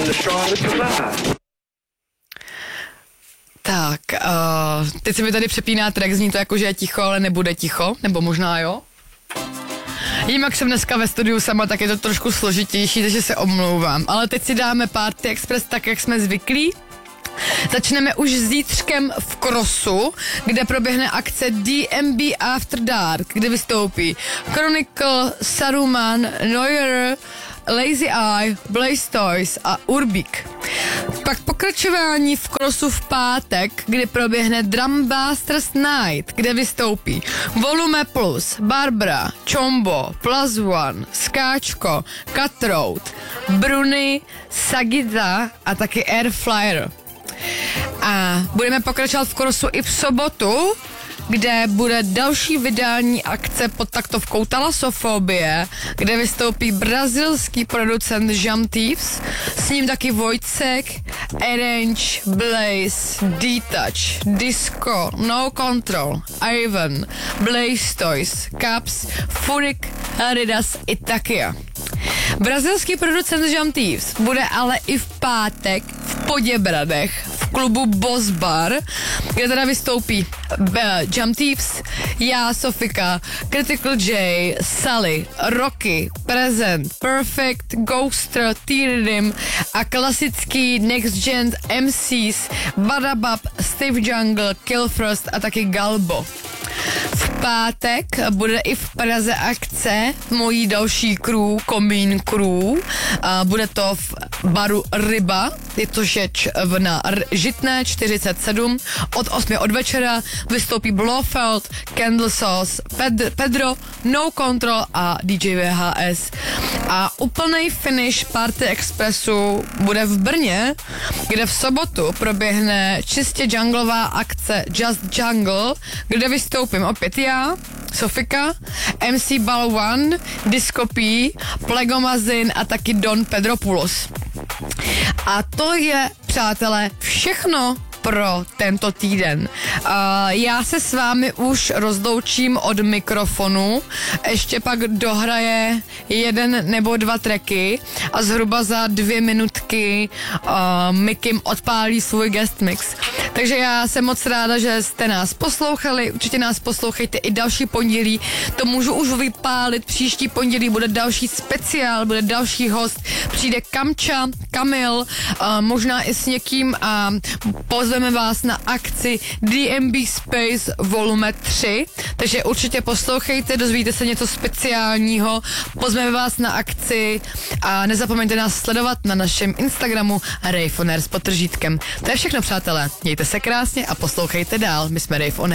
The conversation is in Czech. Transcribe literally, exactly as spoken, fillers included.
Tak, uh, teď se mi tady přepíná track, zní to jako, že je ticho, ale nebude ticho, nebo možná jo. Jinak jsem dneska ve studiu sama, tak je to trošku složitější, takže se omlouvám. Ale teď si dáme Party Express tak, jak jsme zvyklí. Začneme už zítřkem v Crossu, kde proběhne akce D M B After Dark, kde vystoupí Chronicle, Saruman, Neuer, Lazy Eye, Blaze Toys a Urbik. Pak pokračování v Crossu v pátek, kdy proběhne Drumbusters Night, kde vystoupí Volume Plus, Barbara, Chombo, Plus One, Skáčko, Cutthroat, Bruni, Sagita a taky Airflyer. A budeme pokračovat v Crossu i v sobotu, kde bude další vydání akce pod taktovkou Talasofobie, kde vystoupí brazilský producent Jam Thieves, s ním taky Vojcek, Arrange, Blaze, D-Touch, Disco, No Control, Ivan, Blaze Toys, Caps, Furik, Aridas i Takia. Brazilský producent Jam Thieves bude ale i v pátek v Poděbradech v klubu Boss Bar, kde teda vystoupí Jam Thieves, já, Sofika, Critical J, Sally, Rocky, Present, Perfect, Ghoster, Tyridim a klasický Next Gen M Cs Badabab, Steve Jungle, Killfrost a taky Galbo. V pátek bude i v Praze akce mojí další crew, Komín crew. A bude to v baru Ryba, je to žeč v na R- Žitné čtyřicet sedm. Od osmi od večera vystoupí Blofeld, Candle Sauce, Ped- Pedro, No Control a D J V H S. A úplnej finish Party Expressu bude v Brně, kde v sobotu proběhne čistě junglová akce Just Jungle, kde vystoupím opět já, Sofika, M C Ball One, Disco P, Plegomazin a taky Don Pedropoulos. A to je, přátelé, všechno pro tento týden. Uh, já se s vámi už rozloučím od mikrofonu, ještě pak dohraje jeden nebo dva tracky a zhruba za dvě minutky uh, Mikim odpálí svůj guest mix. Takže já jsem moc ráda, že jste nás poslouchali, určitě nás poslouchejte i další pondělí, to můžu už vypálit, příští pondělí bude další speciál, bude další host, přijde Kamča, Kamil, uh, možná i s někým a pozveme vás na akci D M B Space volume tři, takže určitě poslouchejte, dozvíte se něco speciálního, pozveme vás na akci a nezapomeňte nás sledovat na našem Instagramu Rave on Air s podtržítkem. To je všechno, přátelé, mějte se krásně a poslouchejte dál, my jsme Rave on Air.